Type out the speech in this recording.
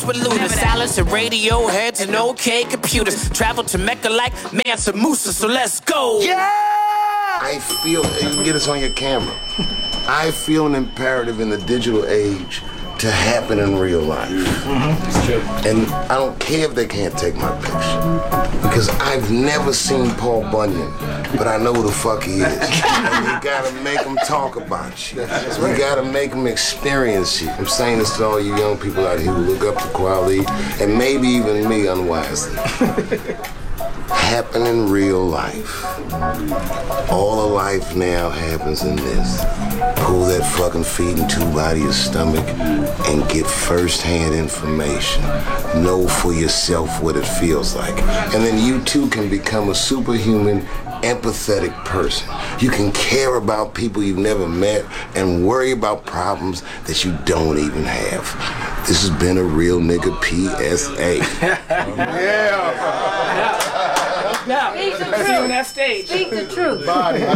with looters. Silence and radio heads and okay computers. Travel to Mecca like Mansa Musa, so let's go. Yeah! I feel, you can get this on your camera. I feel an imperative in the digital age to happen in real life. And I don't care if they can't take my picture. Because I've never seen Paul Bunyan, but I know who the fuck he is. And you gotta make him talk about you. You gotta make him experience you. I'm saying this to all you young people out here who look up to Kweli, and maybe even me unwisely. Happen in real life. All of life now happens in this. Pull that fucking feeding tube out of your stomach and get first-hand information. Know for yourself what it feels like. And then you too can become a superhuman, empathetic person. You can care about people you've never met and worry about problems that you don't even have. This has been a real nigga PSA. Yeah. Speak the truth. See you on that stage. Speak the truth. Body.